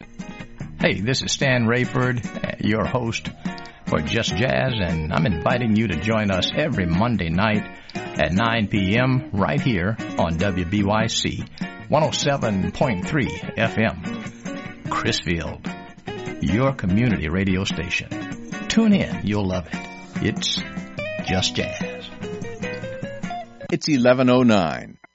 Hey, this is Stan Rayford, your host for Just Jazz, and I'm inviting you to join us every Monday night at 9 p.m. right here on WBYC 107.3 FM, Crisfield, your community radio station. Tune in, you'll love it. It's Just Jazz. It's 11:09.